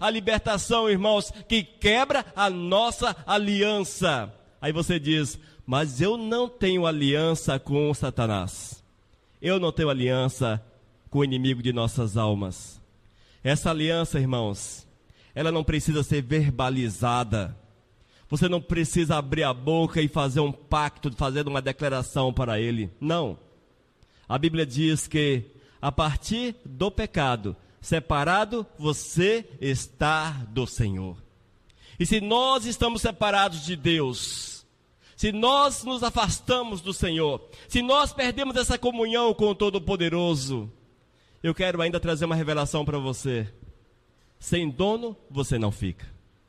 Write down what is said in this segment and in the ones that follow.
A libertação, irmãos, que quebra a nossa aliança. Aí você diz, mas eu não tenho aliança com Satanás. Eu não tenho aliança com o inimigo de nossas almas. Essa aliança, irmãos, ela não precisa ser verbalizada. Você não precisa abrir a boca e fazer um pacto, fazer uma declaração para ele. Não. A Bíblia diz que a partir do pecado, separado, você está do Senhor. E se nós estamos separados de Deus, se nós nos afastamos do Senhor, se nós perdemos essa comunhão com o Todo-Poderoso, eu quero ainda trazer uma revelação para você. Sem dono, você não fica.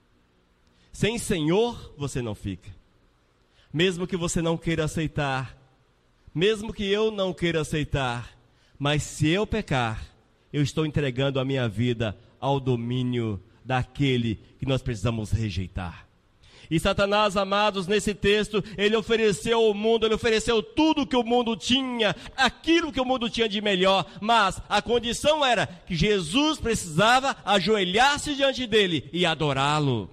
Sem Senhor, você não fica. Mesmo que você não queira aceitar, mesmo que eu não queira aceitar, mas se eu pecar, eu estou entregando a minha vida ao domínio daquele que nós precisamos rejeitar. E Satanás, amados, nesse texto, ele ofereceu ao mundo, ele ofereceu tudo que o mundo tinha, aquilo que o mundo tinha de melhor, mas a condição era que Jesus precisava ajoelhar-se diante dele e adorá-lo.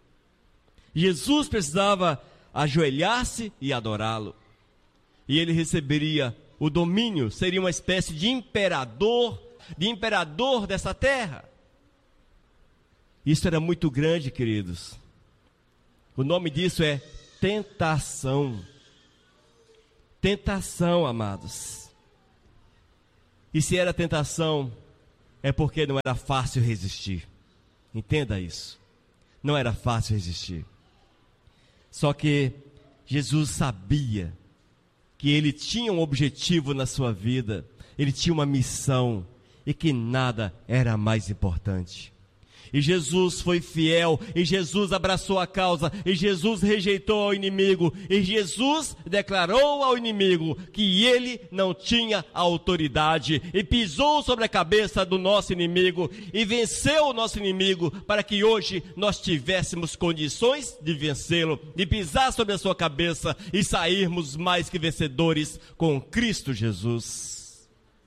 Jesus precisava ajoelhar-se e adorá-lo. E ele receberia o domínio, seria uma espécie de imperador dessa terra. Isso era muito grande, queridos. O nome disso é tentação. Tentação, amados. E se era tentação, é porque não era fácil resistir. Entenda isso. Não era fácil resistir. Só que Jesus sabia que ele tinha um objetivo na sua vida, ele tinha uma missão e que nada era mais importante. E Jesus foi fiel, e Jesus abraçou a causa, e Jesus rejeitou o inimigo, e Jesus declarou ao inimigo que ele não tinha autoridade, e pisou sobre a cabeça do nosso inimigo, e venceu o nosso inimigo, para que hoje nós tivéssemos condições de vencê-lo, de pisar sobre a sua cabeça, e sairmos mais que vencedores com Cristo Jesus.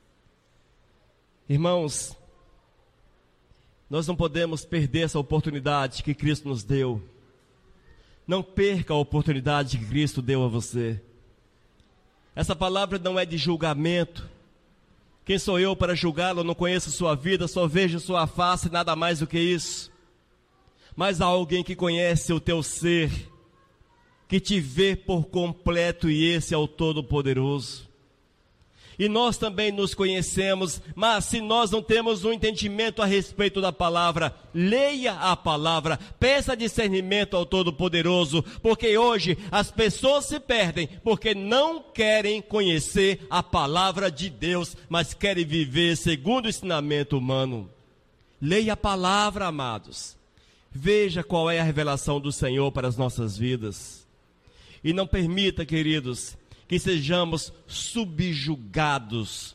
Irmãos, nós não podemos perder essa oportunidade que Cristo nos deu. Não perca a oportunidade que Cristo deu a você. Essa palavra não é de julgamento. Quem sou eu para julgá-lo? Eu não conheço sua vida, só vejo sua face, nada mais do que isso. Mas há alguém que conhece o teu ser, que te vê por completo, e esse é o Todo-Poderoso. E nós também nos conhecemos, mas se nós não temos um entendimento a respeito da palavra, leia a palavra, peça discernimento ao Todo-Poderoso, porque hoje as pessoas se perdem, porque não querem conhecer a palavra de Deus, mas querem viver segundo o ensinamento humano. Leia a palavra, amados, veja qual é a revelação do Senhor para as nossas vidas, e não permita, queridos, que sejamos subjugados.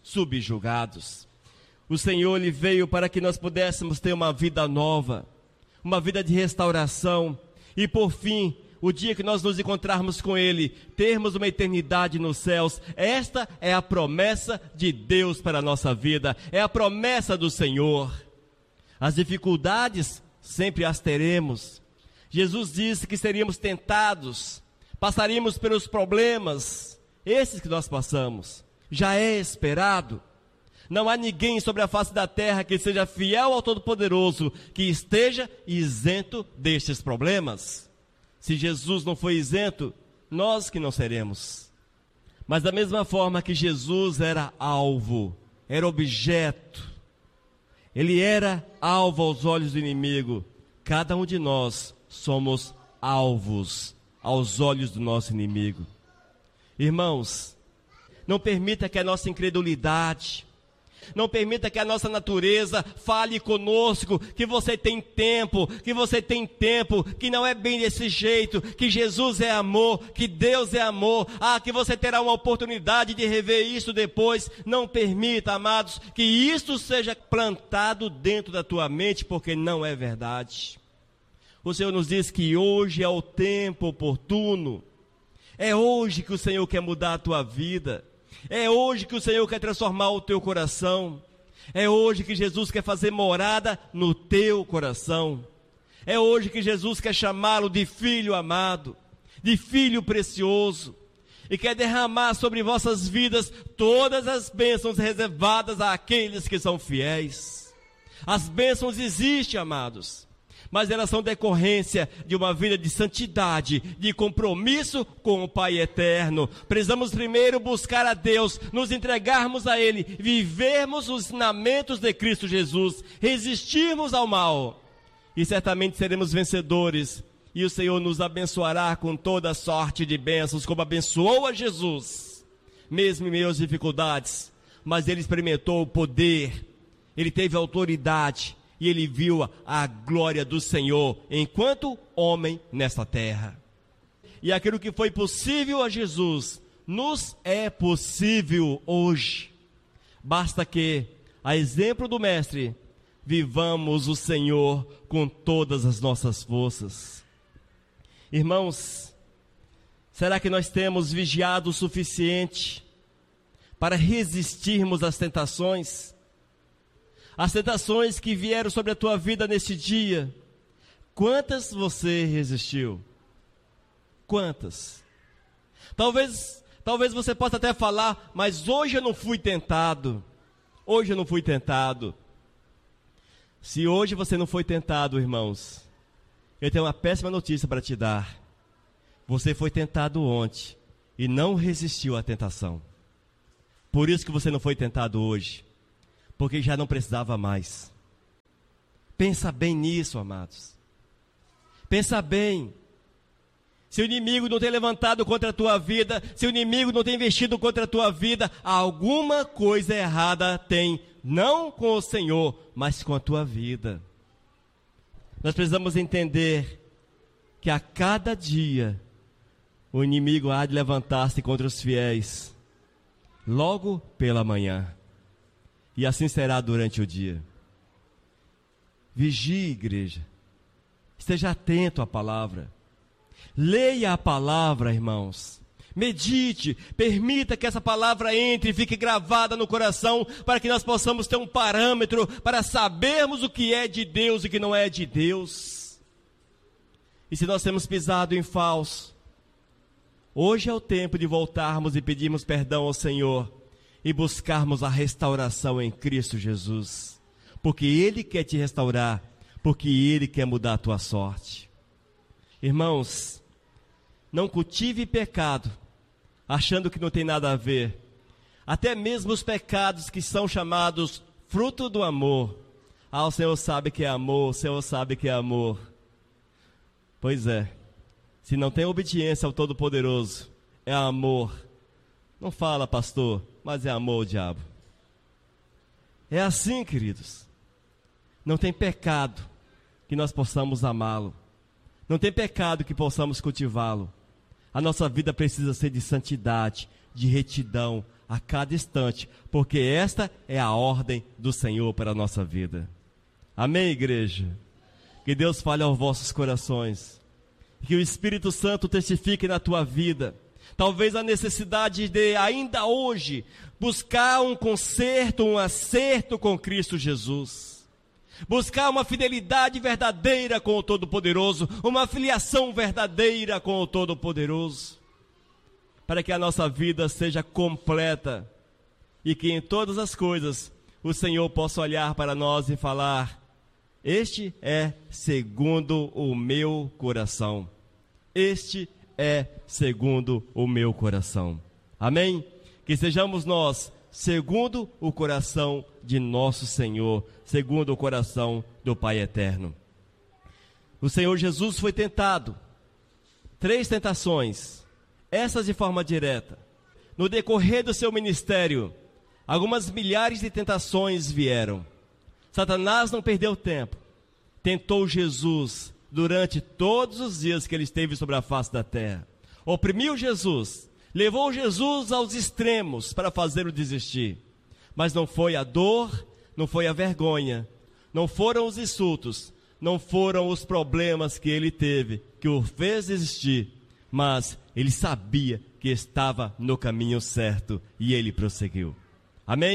O Senhor, Ele veio para que nós pudéssemos ter uma vida nova, uma vida de restauração, e por fim, o dia que nós nos encontrarmos com Ele, termos uma eternidade nos céus. Esta é a promessa de Deus para a nossa vida, é a promessa do Senhor. As dificuldades, sempre as teremos. Jesus disse que seríamos tentados, passaríamos pelos problemas, esses que nós passamos, já é esperado. Não há ninguém sobre a face da terra que seja fiel ao Todo-Poderoso, que esteja isento destes problemas. Se Jesus não foi isento, nós que não seremos. Mas da mesma forma que Jesus era alvo, era objeto, ele era alvo aos olhos do inimigo, cada um de nós somos alvos aos olhos do nosso inimigo. Irmãos, não permita que a nossa incredulidade, não permita que a nossa natureza fale conosco, que você tem tempo, que não é bem desse jeito, que Jesus é amor, que Deus é amor, que você terá uma oportunidade de rever isso depois. Não permita, amados, que isso seja plantado dentro da tua mente, porque não é verdade. O Senhor nos diz que hoje é o tempo oportuno. É hoje que o Senhor quer mudar a tua vida. É hoje que o Senhor quer transformar o teu coração. É hoje que Jesus quer fazer morada no teu coração. É hoje que Jesus quer chamá-lo de filho amado, de filho precioso, e quer derramar sobre vossas vidas todas as bênçãos reservadas àqueles que são fiéis. As bênçãos existem, amados, mas elas são decorrência de uma vida de santidade, de compromisso com o Pai eterno. Precisamos primeiro buscar a Deus, nos entregarmos a Ele, vivermos os ensinamentos de Cristo Jesus, resistirmos ao mal, e certamente seremos vencedores, e o Senhor nos abençoará com toda sorte de bênçãos, como abençoou a Jesus, mesmo em meio às dificuldades. Mas Ele experimentou o poder, Ele teve autoridade, e Ele viu a glória do Senhor, enquanto homem nesta terra. E aquilo que foi possível a Jesus, nos é possível hoje. Basta que, a exemplo do Mestre, vivamos o Senhor com todas as nossas forças. Irmãos, será que nós temos vigiado o suficiente para resistirmos às tentações? As tentações que vieram sobre a tua vida neste dia, quantas você resistiu? Quantas? Talvez você possa até falar, mas hoje eu não fui tentado. Hoje eu não fui tentado. Se hoje você não foi tentado, irmãos, eu tenho uma péssima notícia para te dar. Você foi tentado ontem e não resistiu à tentação. Por isso que você não foi tentado hoje, porque já não precisava mais. Pensa bem nisso, amados. Pensa bem. Se o inimigo não tem levantado contra a tua vida, se o inimigo não tem investido contra a tua vida, alguma coisa errada tem, não com o Senhor, mas com a tua vida. Nós precisamos entender que a cada dia o inimigo há de levantar-se contra os fiéis, logo pela manhã, e assim será durante o dia. Vigie, igreja, esteja atento à palavra, leia a palavra, irmãos, medite, permita que essa palavra entre e fique gravada no coração, para que nós possamos ter um parâmetro para sabermos o que é de Deus e o que não é de Deus. E se nós temos pisado em falso, hoje é o tempo de voltarmos e pedirmos perdão ao Senhor e buscarmos a restauração em Cristo Jesus, porque Ele quer te restaurar, porque Ele quer mudar a tua sorte. Irmãos, não cultive pecado, achando que não tem nada a ver. Até mesmo os pecados que são chamados fruto do amor. Ah, o Senhor sabe que é amor, o Senhor sabe que é amor. Pois é, se não tem obediência ao Todo-Poderoso, é amor. Não fala, pastor, mas é amor o diabo. É assim, queridos. Não tem pecado que nós possamos amá-lo. Não tem pecado que possamos cultivá-lo. A nossa vida precisa ser de santidade, de retidão a cada instante, porque esta é a ordem do Senhor para a nossa vida. Amém, igreja? Que Deus fale aos vossos corações, que o Espírito Santo testifique na tua vida. Talvez a necessidade de, ainda hoje, buscar um conserto, um acerto com Cristo Jesus. Buscar uma fidelidade verdadeira com o Todo-Poderoso, uma filiação verdadeira com o Todo-Poderoso, para que a nossa vida seja completa e que em todas as coisas o Senhor possa olhar para nós e falar: este é segundo o meu coração. Este é segundo o meu coração. Amém? Que sejamos nós segundo o coração de nosso Senhor, segundo o coração do Pai eterno. O Senhor Jesus foi tentado, 3 tentações, essas de forma direta. No decorrer do seu ministério, algumas milhares de tentações vieram. Satanás não perdeu tempo, tentou Jesus durante todos os dias que ele esteve sobre a face da terra. Oprimiu Jesus, levou Jesus aos extremos para fazê-lo desistir. Mas não foi a dor, não foi a vergonha, não foram os insultos, não foram os problemas que ele teve que o fez desistir, mas ele sabia que estava no caminho certo e ele prosseguiu. Amém?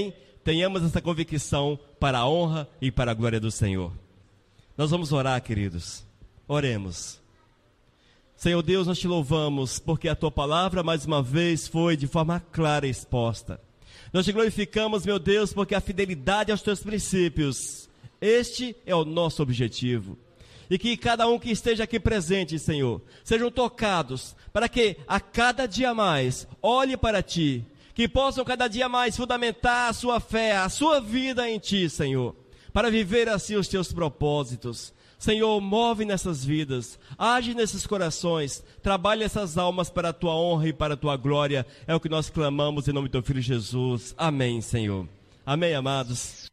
tenhamos essa convicção para a honra e para a glória do Senhor. Nós vamos orar, queridos. Oremos. Senhor Deus, nós te louvamos porque a tua palavra mais uma vez foi de forma clara exposta. Nós te glorificamos, meu Deus, porque a fidelidade aos teus princípios, este é o nosso objetivo. E que cada um que esteja aqui presente, Senhor, sejam tocados para que a cada dia mais olhe para ti, que possam cada dia mais fundamentar a sua fé, a sua vida em ti, Senhor, para viver assim os teus propósitos. Senhor, move nessas vidas, age nesses corações, trabalhe essas almas para a tua honra e para a tua glória. É o que nós clamamos em nome do teu Filho Jesus. Amém, Senhor. Amém, amados.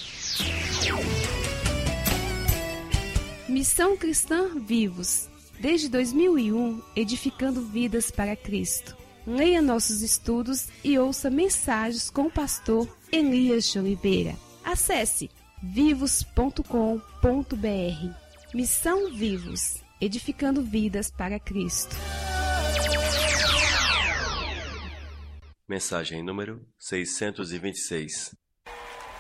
Missão Cristã Vivos. Desde 2001, edificando vidas para Cristo. Leia nossos estudos e ouça mensagens com o pastor Elias de Oliveira. Acesse vivos.com.br. Missão Vivos, edificando vidas para Cristo. Mensagem número 626.